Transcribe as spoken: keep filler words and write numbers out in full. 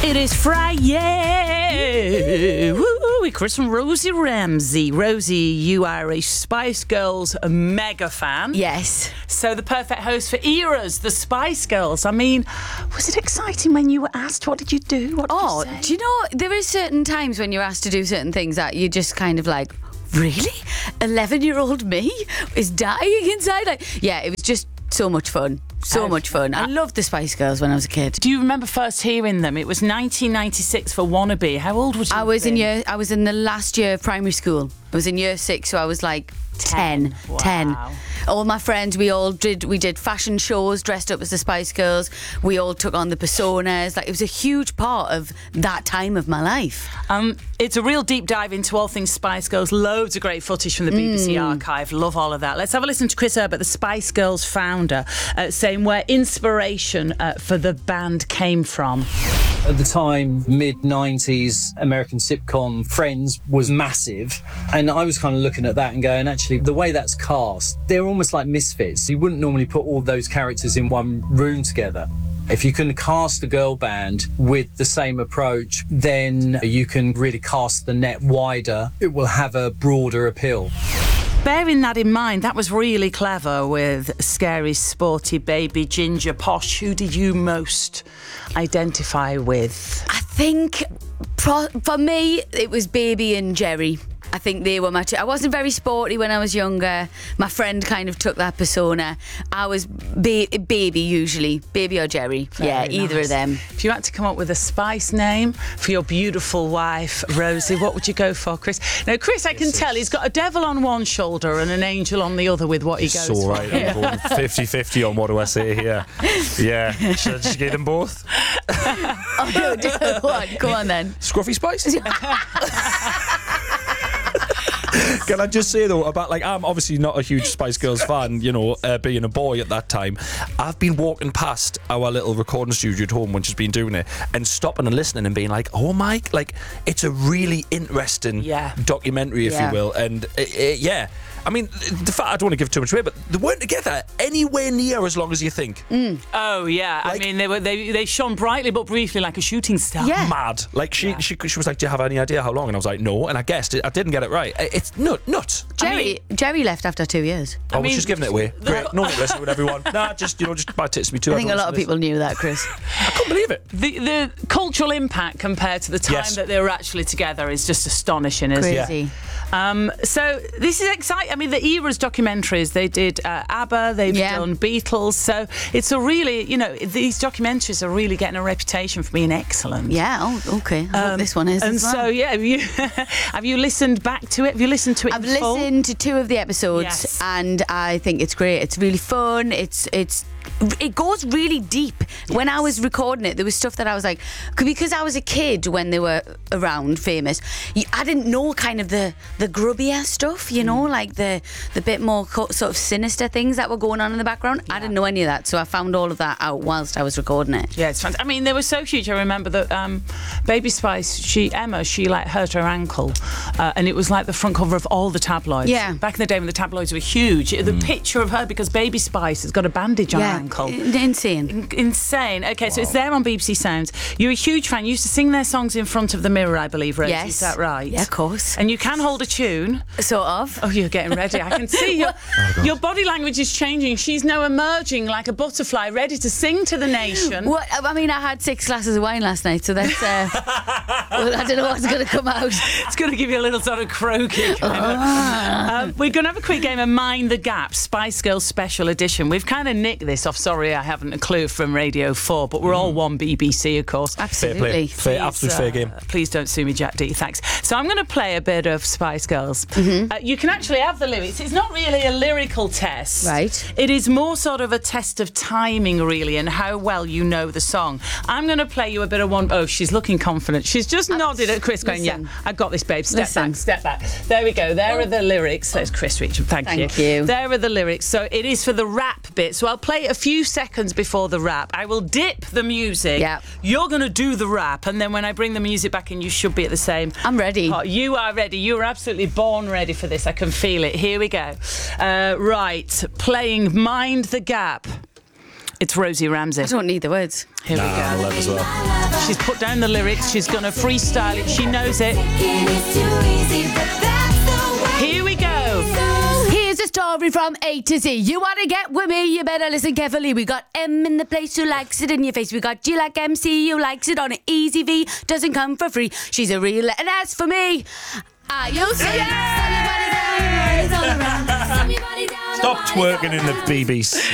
It is Friday. Woo, with Chris and Rosie Ramsey. Rosie, you are a Spice Girls mega fan. Yes. So the perfect host for Eras, the Spice Girls. I mean, was it exciting when you were asked? What did you do? What did Oh, you say? do you know, there are certain times when you're asked to do certain things that you just kind of like, really? eleven-year-old me is dying inside? Like, yeah, it was just so much fun. So I've- much fun. I loved the Spice Girls when I was a kid. Do you remember first hearing them? It was nineteen ninety-six for Wannabe. How old was you? I was in then? year. I was in the last year of primary school. I was in year six, so I was like ten. Wow. ten. All my friends, we all did. We did fashion shows, dressed up as the Spice Girls. We all took on the personas. Like, it was a huge part of that time of my life. Um, it's a real deep dive into all things Spice Girls. Loads of great footage from the B B C Mm. archive. Love all of that. Let's have a listen to Chris Herbert, the Spice Girls founder, uh, saying where inspiration uh, for the band came from. At the time, mid nineties, American sitcom Friends was massive. And I was kind of looking at that and going, actually, the way that's cast, they're almost like misfits. You wouldn't normally put all those characters in one room together. If you can cast a girl band with the same approach, then you can really cast the net wider. It will have a broader appeal. Bearing that in mind, that was really clever with Scary, Sporty, Baby, Ginger, Posh. Who did you most identify with? I think pro- for me, it was Baby and Jerry. I think they were my two. I wasn't very sporty when I was younger. My friend kind of took that persona. I was ba- Baby usually. Baby or Jerry. Very yeah, either nice. of them. If you had to come up with a Spice name for your beautiful wife, Rosie, what would you go for, Chris? Now, Chris, I can tell he's got a devil on one shoulder and an angel on the other with what he It's goes all for. right. I'm going fifty-fifty on what do I say here. Yeah. Should I just get them both? Oh, no, do- what? Go on then. Scruffy Spice? Can I just say though about like I'm obviously not a huge Spice Girls fan, you know, uh, being a boy at that time. I've been walking past our little recording studio at home when she's been doing it and stopping and listening and being like, oh my, like it's a really interesting Yeah. documentary, if Yeah. you will. And uh, uh, yeah, I mean, the fact I don't want to give too much away, but they weren't together anywhere near as long as you think. Oh yeah, I Like- mean they were they they shone brightly but briefly like a shooting star. Yeah. Mad. Like she, Yeah. she, she was like, "Do you have any idea how long?" And I was like, "No." And I guessed it. I didn't get it right. It's nut, nuts. Jerry Jerry left after two years. Oh, mean, well, she's giving it away. Great. No one listening with everyone. Nah, just, you know, just my tits to be too. I think a lot of people knew that, Chris. I couldn't believe it. The the cultural impact compared to the time Yes. that they were actually together is just astonishing, isn't it? Crazy. Um, so this is exciting. I mean, the Eras documentaries, they did uh, ABBA, they've Yeah. done Beatles. So it's a really, you know, these documentaries are really getting a reputation for being excellent. Yeah, oh, okay. I hope Um, this one is And as well. so, yeah, have you have you listened back to it? Have you listened to it I've in full? listened to two of the episodes Yes. and I think it's great. It's really fun. It's it's it goes really deep. When I was recording it, there was stuff that I was like, because I was a kid when they were around, famous. you- I didn't know kind of the the grubbier stuff, you know, like the the bit more co- sort of sinister things that were going on in the background. I didn't know any of that, so I found all of that out whilst I was recording it. Yeah, it's fantastic. I mean, they were so huge. I remember that um, Baby Spice, she Emma, she like hurt her ankle, uh, and it was like the front cover of all the tabloids. Yeah. Back in the day when the tabloids were huge, the picture of her because Baby Spice has got a bandage on her Yeah, ankle. I- insane. In- Insane. Okay, so it's there on B B C Sounds. You're a huge fan. You used to sing their songs in front of the mirror, I believe, Rosie. Yes. Is that right? Yeah, of course. And you can hold a tune. Sort of. Oh, you're getting ready. I can see your your body language is changing. She's now emerging like a butterfly, ready to sing to the nation. What, I mean, I had six glasses of wine last night, so that's. Uh, well, I don't know what's going to come out. It's going to give you a little sort of croaky. Kind of. Um, we're going to have a quick game of Mind the Gap, Spice Girls Special Edition. We've kind of nicked this off. Sorry, I haven't a clue from Radio four, but we're all one B B C, of course. Fair play. Absolutely. Fair, absolute fair game. Uh, please don't sue me, Jack D. Thanks. So I'm going to play a bit of Spice Girls. Mm-hmm. Uh, you can actually have the lyrics. It's not really a lyrical test. Right. It is more sort of a test of timing, really, and how well you know the song. I'm going to play you a bit of one. Oh, she's looking confident. She's just nodded at Chris going, listen. yeah, I got this, babe. Step Listen. back, step back. There we go. There are the lyrics. There's Chris Reach. Thank, Thank you. There are the lyrics. So it is for the rap bit. So I'll play it a few seconds before the rap. I will dip the music. Yeah. You're going to do the rap, and then when I bring the music back in, you should be at the same. I'm ready. Oh, you are ready. You are absolutely born ready for this. I can feel it. Here we go. Uh, right. Playing Mind the Gap. It's Rosie Ramsey. I don't need the words. Here Nah, we I go. love as well. She's put down the lyrics. She's going to freestyle it. She knows it. Here we go. Here's a story from A to Z. You want to get with me? You better listen carefully. We got M in the place who likes it in your face. We got G like M C who likes it on an easy V. Doesn't come for free. She's a real, and as for me, I used to. Stop twerking in the B B C.